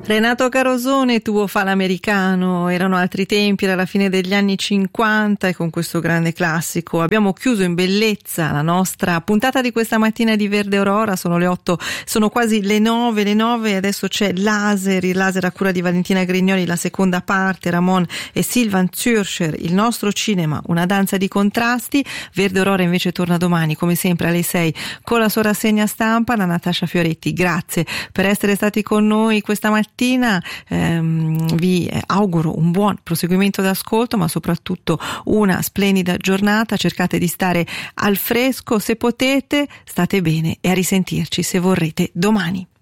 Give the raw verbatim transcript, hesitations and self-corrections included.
Renato Carosone, Tuo fa l'americano, erano altri tempi, era la fine degli anni cinquanta, e con questo grande classico abbiamo chiuso in bellezza la nostra puntata di questa mattina di Verde Aurora. Sono le otto, sono quasi le nove, le nove, e adesso c'è Laser, il Laser a cura di Valentina Grignoli, la seconda parte, Ramon e Silvan Zürcher, il nostro cinema, una danza di contrasti. Verde Aurora invece torna domani, come sempre alle sei, con la sua rassegna stampa. La Natascia Fioretti, grazie per essere stati con noi questa mattina. Ehm, vi auguro un buon proseguimento d'ascolto, ma soprattutto una splendida giornata. Cercate di stare al fresco, se potete, state bene, e a risentirci se vorrete domani.